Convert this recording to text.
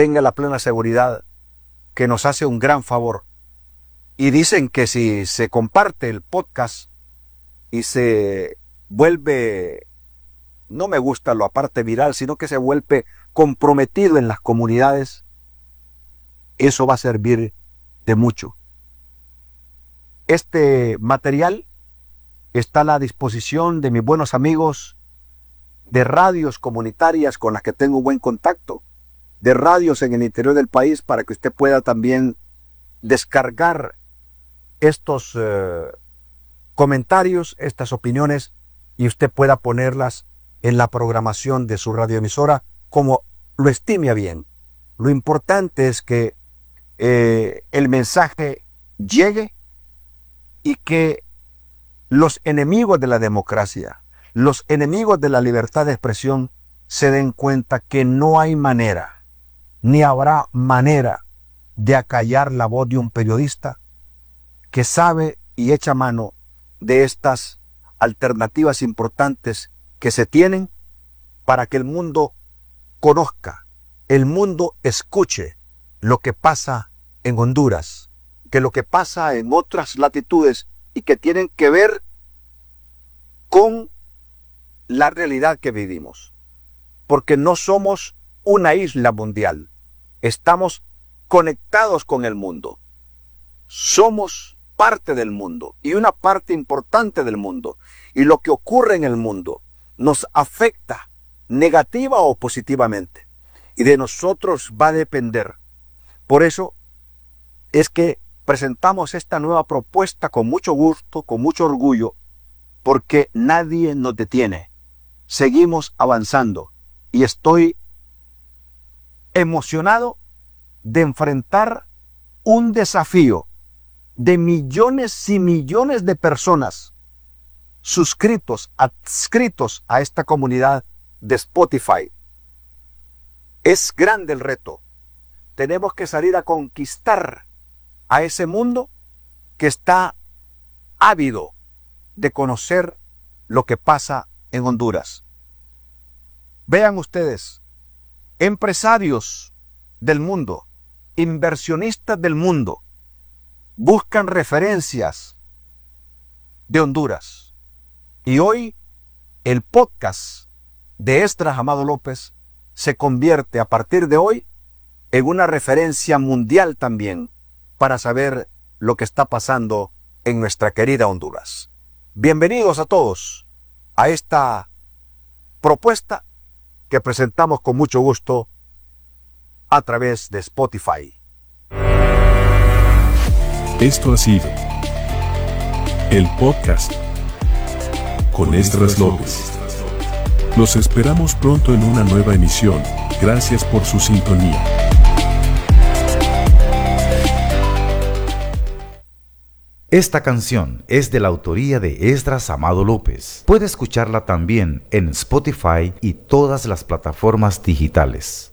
tenga la plena seguridad que nos hace un gran favor. Y dicen que si se comparte el podcast y se vuelve, no me gusta lo aparte viral, sino que se vuelve comprometido en las comunidades, eso va a servir de mucho. Este material está a la disposición de mis buenos amigos de radios comunitarias con las que tengo buen contacto, de radios en el interior del país, para que usted pueda también descargar estos comentarios, estas opiniones, y usted pueda ponerlas en la programación de su radioemisora como lo estime a bien. Lo importante es que el mensaje llegue y que los enemigos de la democracia, los enemigos de la libertad de expresión se den cuenta que no hay manera, ni habrá manera de acallar la voz de un periodista que sabe y echa mano de estas alternativas importantes que se tienen para que el mundo conozca, el mundo escuche lo que pasa en Honduras, que lo que pasa en otras latitudes y que tienen que ver con la realidad que vivimos. Porque no somos una isla mundial, estamos conectados con el mundo. Somos parte del mundo y una parte importante del mundo. Y lo que ocurre en el mundo nos afecta negativa o positivamente. Y de nosotros va a depender. Por eso es que presentamos esta nueva propuesta con mucho gusto, con mucho orgullo, porque nadie nos detiene. Seguimos avanzando y estoy emocionado de enfrentar un desafío de millones y millones de personas adscritos a esta comunidad de Spotify. Es grande el reto. Tenemos que salir a conquistar a ese mundo que está ávido de conocer lo que pasa en Honduras. Vean ustedes, empresarios del mundo, inversionistas del mundo, buscan referencias de Honduras. Y hoy el podcast de Esdras Amado López se convierte a partir de hoy en una referencia mundial también para saber lo que está pasando en nuestra querida Honduras. Bienvenidos a todos a esta propuesta que presentamos con mucho gusto a través de Spotify. Esto ha sido el podcast con Esdras López. Los esperamos pronto en una nueva emisión. Gracias por su sintonía. Esta canción es de la autoría de Esdras Amado López. Puede escucharla también en Spotify y todas las plataformas digitales.